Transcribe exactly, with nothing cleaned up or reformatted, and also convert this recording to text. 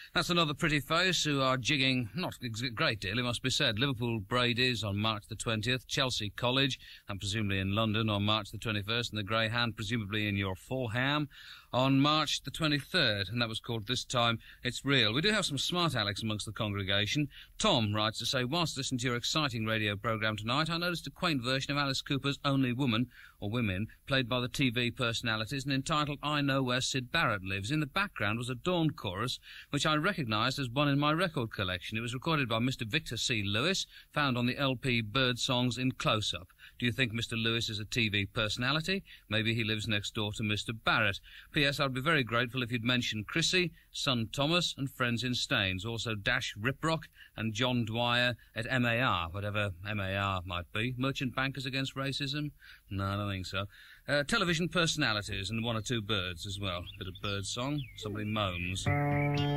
That's another pretty face who are jigging, not a great deal, it must be said. Liverpool Brady's on March the twentieth, Chelsea College, and presumably in London on March the twenty-first, and the Greyhound, presumably in your Fulham, on March the twenty-third, and that was called This Time It's Real. We do have some smart Alex amongst the congregation. Tom writes to say, whilst listening to your exciting radio programme tonight, I noticed a quaint version of Alice Cooper's Only Woman, or Women, played by the T V personalities and entitled I Know Where Syd Barrett Lives. In the background was a dawn chorus, which I recognised as one in my record collection. It was recorded by Mister Victor C. Lewis, found on the L P Bird Songs in Close-Up. Do you think Mister Lewis is a T V personality? Maybe he lives next door to Mister Barrett. P S. I'd be very grateful if you'd mention Chrissy, son Thomas, and friends in Staines. Also Dash Riprock and John Dwyer at M A R, whatever M A R might be. Merchant Bankers Against Racism? No, I don't think so. Uh, television personalities and one or two birds as well. Bit of bird song. Somebody moans.